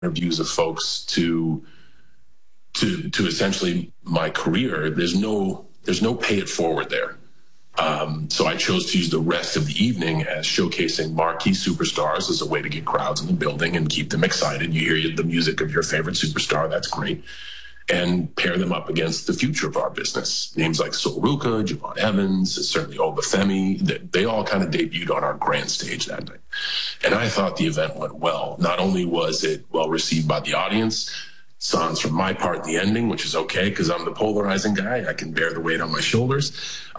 interviews of folks to essentially my career, there's no pay it forward there. So I chose to use the rest of the evening as showcasing marquee superstars as a way to get crowds in the building and keep them excited. You hear the music of your favorite superstar, that's great. And pair them up against the future of our business. Names like Sol Ruca, Javon Evans, certainly Obafemi, they all kind of debuted on our grand stage that night. And I thought the event went well. Not only was it well received by the audience, sans from my part the ending, which is okay because I'm the polarizing guy. I can bear the weight on my shoulders.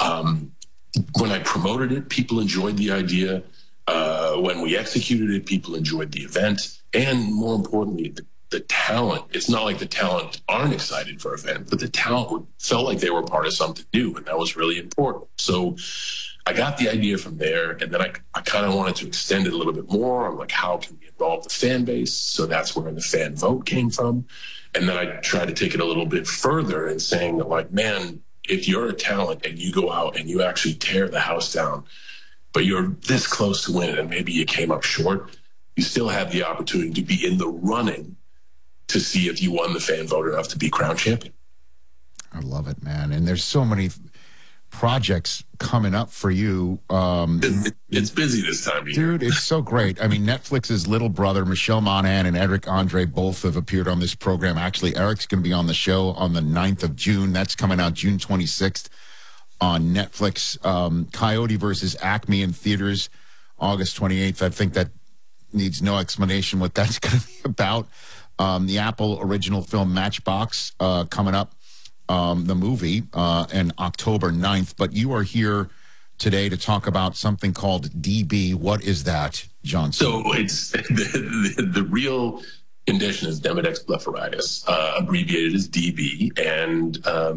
When I promoted it, people enjoyed the idea. When we executed it, people enjoyed the event. And more importantly, the talent. It's not like the talent aren't excited for an event, but the talent felt like they were part of something new, and that was really important. So I got the idea from there, and then I kind of wanted to extend it a little bit more. I'm like, how can we involve the fan base? So that's where the fan vote came from. And then I tried to take it a little bit further and saying that, like, man, if you're a talent and you go out and you actually tear the house down, but you're this close to winning and maybe you came up short, you still have the opportunity to be in the running to see if you won the fan vote enough to be crowned champion. I love it, man. And there's so many projects coming up for you. It's busy this time of year. Dude, it's so great. I mean, Netflix's little brother, Michelle Monaghan and Eric Andre, both have appeared on this program. Actually, Eric's going to be on the show on the 9th of June. That's coming out June 26th on Netflix. Coyote versus Acme in theaters August 28th. I think that needs no explanation what that's going to be about. The Apple original film Matchbox coming up, the movie, and October 9th. But you are here today to talk about something called DB. What is that, Johnson? So it's the real condition is Demodex blepharitis, abbreviated as DB, and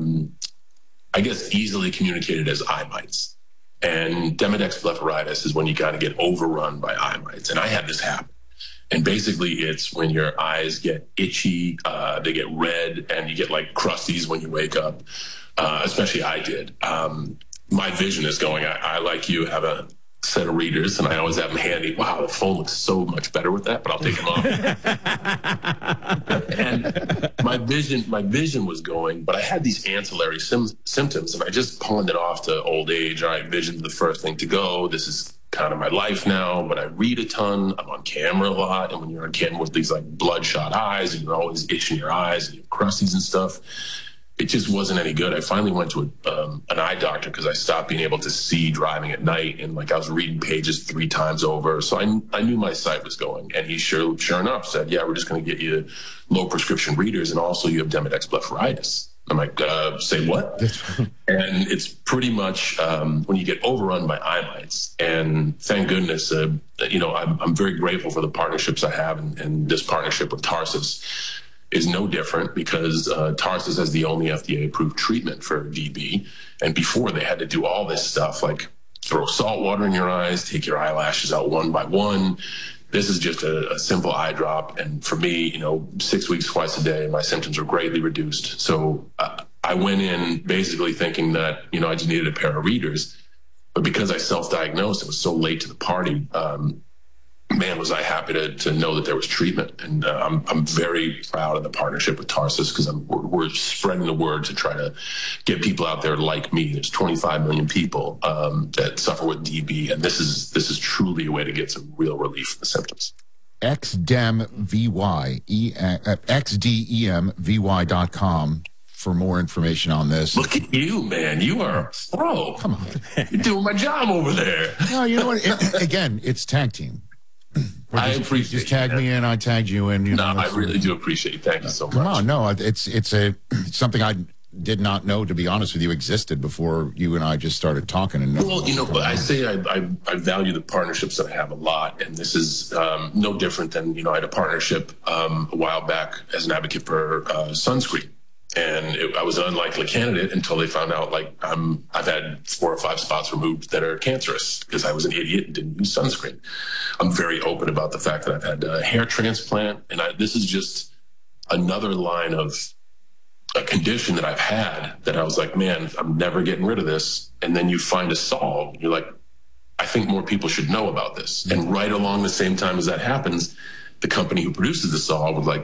I guess easily communicated as eye mites. And Demodex blepharitis is when you kind of get overrun by eye mites. And I had this happen. And basically, it's when your eyes get itchy, they get red, and you get like crusties when you wake up. Especially I did. My vision is going, I like you, have a set of readers, and I always have them handy. Wow, the phone looks so much better with that, but I'll take them off. And my vision was going, but I had these ancillary symptoms, and I just pawned it off to old age. All right, vision's the first thing to go. This is kind of my life now, but I read a ton. I'm on camera a lot. And when you're on camera with these like bloodshot eyes and you're always itching your eyes and you have crusties and stuff, it just wasn't any good. I finally went to an eye doctor because I stopped being able to see driving at night. And like I was reading pages 3 times over. So I knew my sight was going. And he sure enough said, yeah, we're just going to get you low prescription readers. And also you have Demodex blepharitis. I'm like, say what? And it's pretty much when you get overrun by eye mites. And thank goodness, I'm very grateful for the partnerships I have. And this partnership with Tarsus is no different because Tarsus has the only FDA-approved treatment for DB. And before, they had to do all this stuff like throw salt water in your eyes, take your eyelashes out one by one. This is just a simple eye drop. And for me, 6 weeks, twice a day, my symptoms were greatly reduced. So I went in basically thinking that, I just needed a pair of readers. But because I self-diagnosed, it was so late to the party, man, was I happy to know that there was treatment. And I'm very proud of the partnership with Tarsus because we're spreading the word to try to get people out there like me. There's 25 million people that suffer with DB, and this is truly a way to get some real relief from the symptoms. xdemvy.com for more information on this. Look at you, man. You are a pro. Come on. You're doing my job over there. No, you know what? Again, it's tag team. I appreciate just tag me in, I tagged you in. I really do appreciate it. Thank you so much. Come on, no, it's something I did not know, to be honest with you, existed before you and I just started talking. And well, I say I value the partnerships that I have a lot, and this is no different than I had a partnership a while back as an advocate for sunscreen. And I was an unlikely candidate until they found out, I've had 4 or 5 spots removed that are cancerous because I was an idiot and didn't use sunscreen. I'm very open about the fact that I've had a hair transplant, and this is just another line of a condition that I've had that I was like, man, I'm never getting rid of this. And then you find a solve. You're like, I think more people should know about this. And right along the same time as that happens, the company who produces the saw would like